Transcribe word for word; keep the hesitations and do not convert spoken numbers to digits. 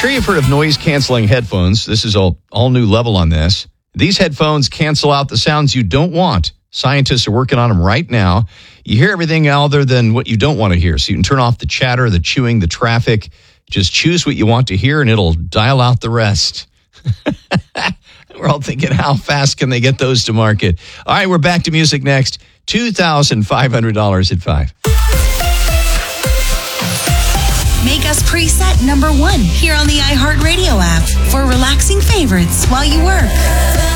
sure you've heard of noise-canceling headphones. This is a all new level on this. These headphones cancel out the sounds you don't want. Scientists are working on them right now. You hear everything other than what you don't want to hear. So you can turn off the chatter, the chewing, the traffic. Just choose what you want to hear, and it'll dial out the rest. We're all thinking, how fast can they get those to market? All right, we're back to music next. two thousand five hundred dollars at five. Make us preset number one here on the iHeartRadio app for relaxing favorites while you work.